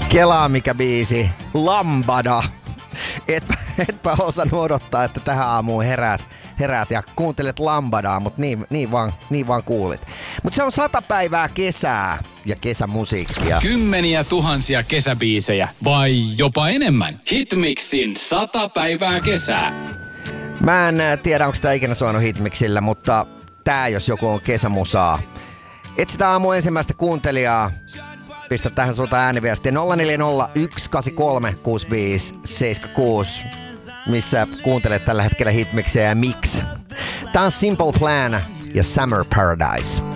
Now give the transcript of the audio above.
Kelaa mikä biisi. Lambada. Etpä osannut odottaa, että tähän aamuun heräät ja kuuntelet Lambadaa, mutta niin vaan kuulit. Mutta se on 100 päivää kesää ja kesämusiikkia. Kymmeniä tuhansia kesäbiisejä vai jopa enemmän. Hitmixin 100 päivää kesää. Mä en tiedä, onko tää ikinä soinut Hitmixillä, mutta tää jos joku on kesämusaa. Etsitään aamun ensimmäistä kuuntelijaa. Pistä tähän sulta ääniviestiä 0401236576, missä kuuntelet tällä hetkellä Hitmixia ja miksi. Tää on Simple Plan ja Summer Paradise.